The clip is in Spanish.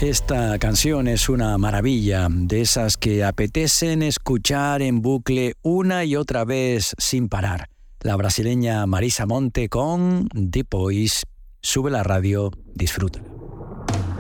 Esta canción es una maravilla, de esas que apetecen escuchar en bucle una y otra vez sin parar. La brasileña Marisa Monte con Depois. Sube la radio, disfruta.